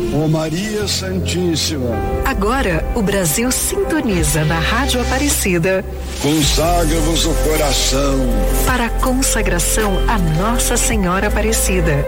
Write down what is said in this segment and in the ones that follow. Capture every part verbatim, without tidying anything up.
Ó Maria Santíssima. Agora o Brasil sintoniza na Rádio Aparecida. Consagra-vos o coração para a consagração a Nossa Senhora Aparecida.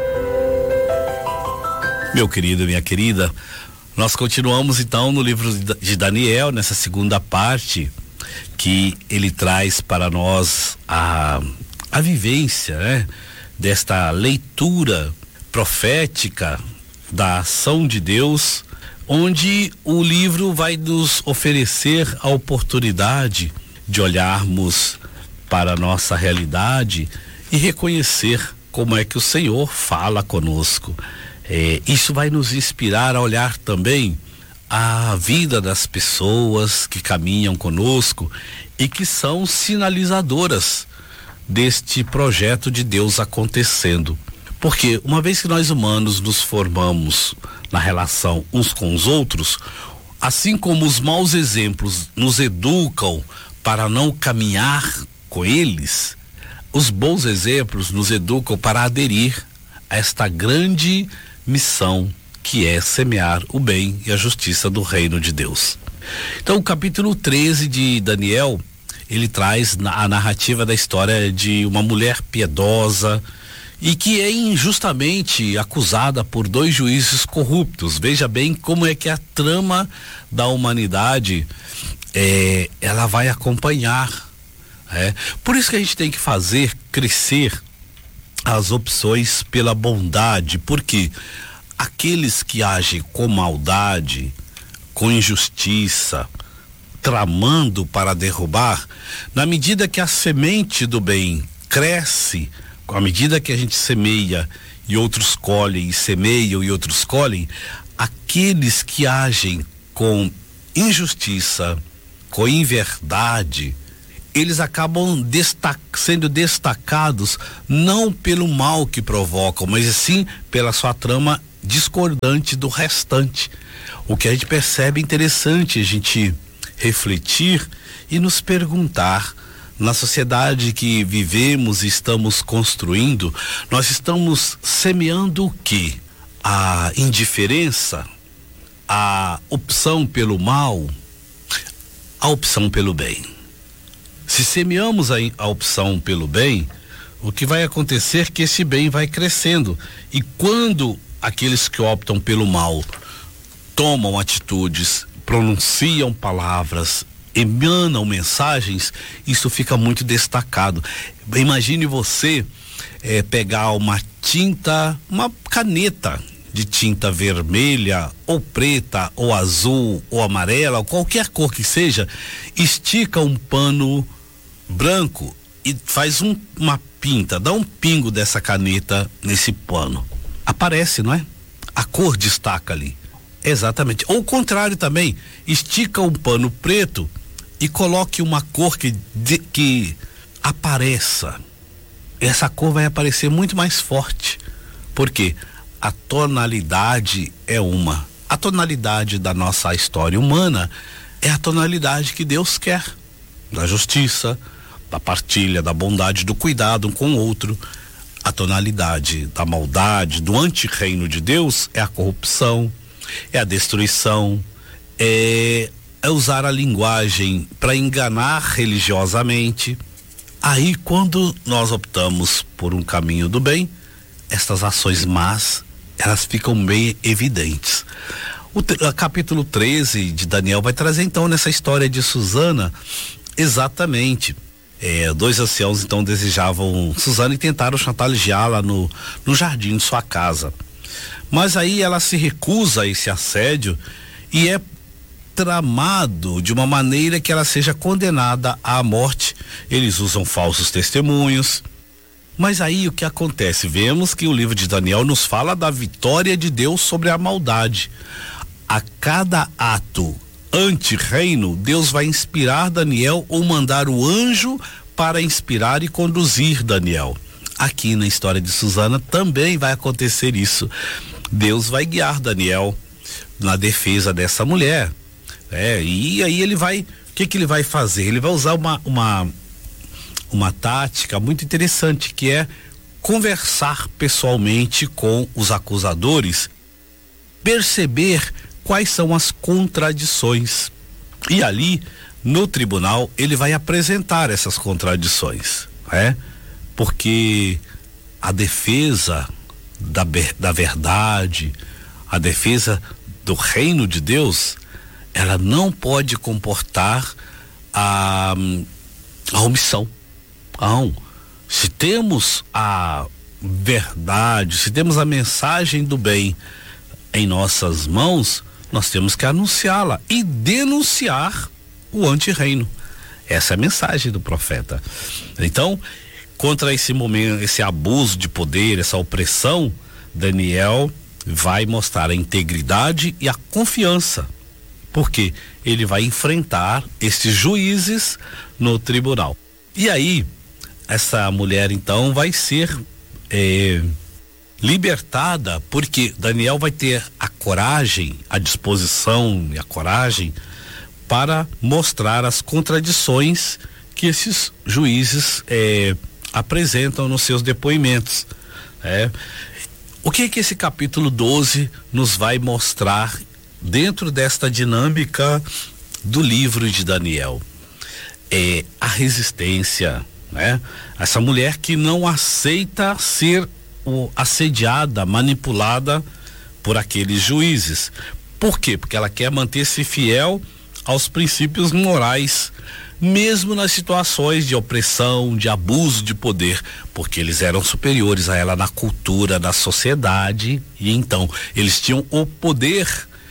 Meu querido, minha querida, nós continuamos então no livro de Daniel, nessa segunda parte, que ele traz para nós a, a vivência, né, desta leitura profética da ação de Deus, onde o livro vai nos oferecer a oportunidade de olharmos para a nossa realidade e reconhecer como é que o Senhor fala conosco. É, isso vai nos inspirar a olhar também a vida das pessoas que caminham conosco e que são sinalizadoras deste projeto de Deus acontecendo. Porque uma vez que nós humanos nos formamos na relação uns com os outros, assim como os maus exemplos nos educam para não caminhar com eles, os bons exemplos nos educam para aderir a esta grande missão que é semear o bem e a justiça do reino de Deus. Então, o capítulo treze de Daniel, ele traz a narrativa da história de uma mulher piedosa e que é injustamente acusada por dois juízes corruptos. Veja bem como é que a trama da humanidade é, ela vai acompanhar. É. Por isso que a gente tem que fazer crescer as opções pela bondade, porque aqueles que agem com maldade, com injustiça, tramando para derrubar, na medida que a semente do bem cresce, à medida que a gente semeia e outros colhem, e semeiam e outros colhem, aqueles que agem com injustiça, com inverdade, eles acabam destac- sendo destacados não pelo mal que provocam, mas sim pela sua trama discordante do restante. O que a gente percebe interessante a gente refletir e nos perguntar: na sociedade que vivemos e estamos construindo, nós estamos semeando o quê? A indiferença, a opção pelo mal, a opção pelo bem. Se semeamos a, a opção pelo bem, o que vai acontecer é que esse bem vai crescendo. E quando aqueles que optam pelo mal tomam atitudes, pronunciam palavras, emanam mensagens, isso fica muito destacado. Imagine você eh, pegar uma tinta, uma caneta de tinta vermelha ou preta ou azul ou amarela ou qualquer cor que seja, estica um pano branco e faz um, uma pinta, dá um pingo dessa caneta nesse pano, aparece, não é? A cor destaca ali. Exatamente. Ou o contrário também, estica um pano preto e coloque uma cor que, de, que apareça. Essa cor vai aparecer muito mais forte. Por quê? A tonalidade é uma. A tonalidade da nossa história humana é a tonalidade que Deus quer. Da justiça, da partilha, da bondade, do cuidado um com o outro. A tonalidade da maldade, do antirreino de Deus é a corrupção, é a destruição, é, é usar a linguagem para enganar religiosamente. Aí, quando nós optamos por um caminho do bem, estas ações más, elas ficam bem evidentes. O, o capítulo treze de Daniel vai trazer então nessa história de Susana, exatamente. É, dois anciãos então desejavam Susana e tentaram chantageá-la no, no jardim de sua casa. Mas aí ela se recusa a esse assédio e é tramado de uma maneira que ela seja condenada à morte. Eles usam falsos testemunhos. Mas aí o que acontece? Vemos que o livro de Daniel nos fala da vitória de Deus sobre a maldade. A cada ato anti-reino, Deus vai inspirar Daniel ou mandar o anjo para inspirar e conduzir Daniel. Aqui na história de Susana também vai acontecer isso. Deus vai guiar Daniel na defesa dessa mulher. É, e aí ele vai, o que que ele vai fazer? Ele vai usar uma, uma, uma tática muito interessante, que é conversar pessoalmente com os acusadores perceber quais são as contradições. E ali, no tribunal, ele vai apresentar essas contradições, né? Porque a defesa da, da verdade, a defesa do reino de Deus, ela não pode comportar a, a omissão. Não. Se temos a verdade, se temos a mensagem do bem em nossas mãos, nós temos que anunciá-la e denunciar o antirreino. Essa é a mensagem do profeta. Então, contra esse momento, esse abuso de poder, essa opressão, Daniel vai mostrar a integridade e a confiança, porque ele vai enfrentar esses juízes no tribunal. E aí, essa mulher então vai ser é, libertada, porque Daniel vai ter a coragem, a disposição e a coragem para mostrar as contradições que esses juízes é, apresentam nos seus depoimentos. É. O que é que esse capítulo doze nos vai mostrar dentro desta dinâmica do livro de Daniel? É a resistência, né? Essa mulher que não aceita ser o, assediada, manipulada por aqueles juízes. Por quê? Porque ela quer manter-se fiel aos princípios morais, mesmo nas situações de opressão, de abuso de poder, porque eles eram superiores a ela na cultura, na sociedade, e então eles tinham o poder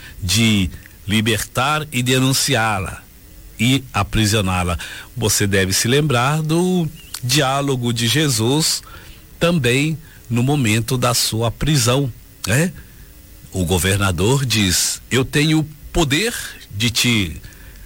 de libertar e denunciá-la e aprisioná-la. Você deve se lembrar do diálogo de Jesus também no momento da sua prisão, né? O governador diz: eu tenho poder de te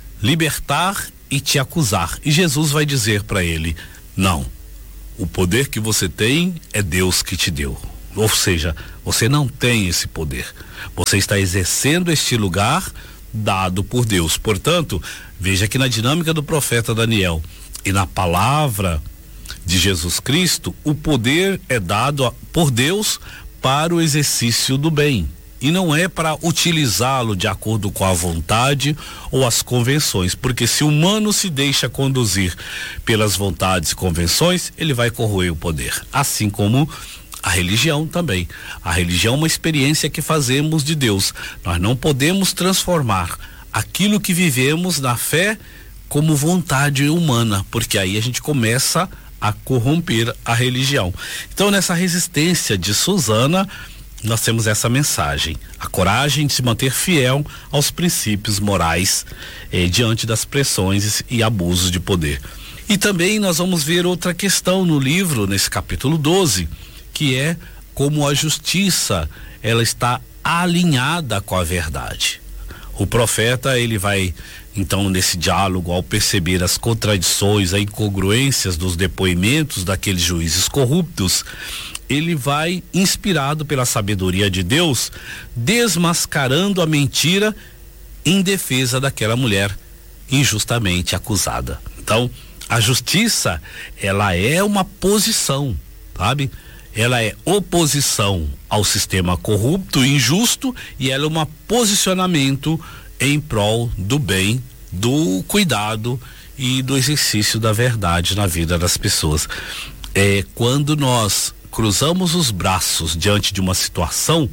libertar e te acusar. E Jesus vai dizer para ele: não, o poder que você tem é Deus que te deu. Ou seja, você não tem esse poder. Você está exercendo este lugar dado por Deus. Portanto, veja que na dinâmica do profeta Daniel e na palavra de Jesus Cristo, o poder é dado por Deus para o exercício do bem. E não é para utilizá-lo de acordo com a vontade ou as convenções, porque se o humano se deixa conduzir pelas vontades e convenções, ele vai corroer o poder. Assim como a religião também. A religião é uma experiência que fazemos de Deus. Nós não podemos transformar aquilo que vivemos na fé como vontade humana, porque aí a gente começa a corromper a religião. Então, nessa resistência de Susana, nós temos essa mensagem: a coragem de se manter fiel aos princípios morais eh, diante das pressões e abusos de poder. E também nós vamos ver outra questão no livro, nesse capítulo doze, que é como a justiça ela está alinhada com a verdade. O profeta, ele vai então nesse diálogo, ao perceber as contradições, as incongruências dos depoimentos daqueles juízes corruptos, ele vai, inspirado pela sabedoria de Deus, desmascarando a mentira em defesa daquela mulher injustamente acusada. Então, a justiça, ela é uma posição, sabe? Ela é oposição ao sistema corrupto e injusto, e ela é um posicionamento em prol do bem, do cuidado e do exercício da verdade na vida das pessoas. É, quando nós cruzamos os braços diante de uma situação,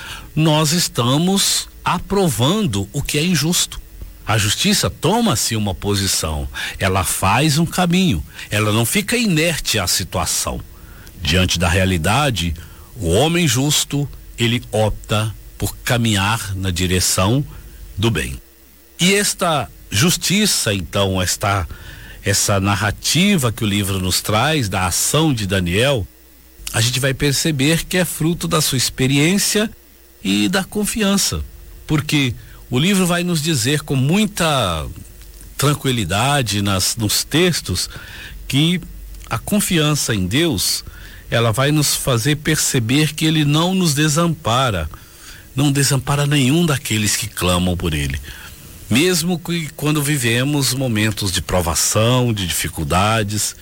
nós estamos aprovando o que é injusto. A justiça toma-se uma posição, ela faz um caminho, ela não fica inerte à situação. Diante da realidade, o homem justo, ele opta por caminhar na direção do bem. E esta justiça, então, esta, essa narrativa que o livro nos traz da ação de Daniel, a gente vai perceber que é fruto da sua experiência e da confiança, porque o livro vai nos dizer com muita tranquilidade nas, nos textos que a confiança em Deus, ela vai nos fazer perceber que Ele não nos desampara, não desampara nenhum daqueles que clamam por Ele. Mesmo que quando vivemos momentos de provação, de dificuldades,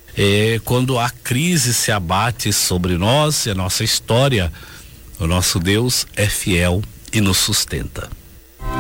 é, quando a crise se abate sobre nós e a nossa história, o nosso Deus é fiel e nos sustenta.